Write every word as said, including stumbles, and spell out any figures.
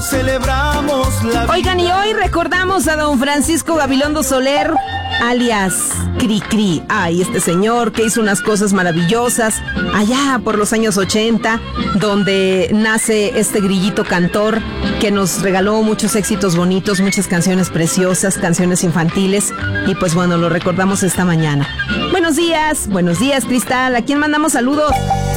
celebramos la vida. Oigan, y hoy recordamos a don Francisco Gabilondo Soler, alias Cri Cri. Ay, este señor que hizo unas cosas maravillosas allá por los años ochenta, donde nace este grillito cantor que nos regaló muchos éxitos bonitos, muchas canciones preciosas, canciones infantiles, y pues bueno, lo recordamos esta mañana. Buenos días, buenos días, Cristal. ¿A quién mandamos saludos?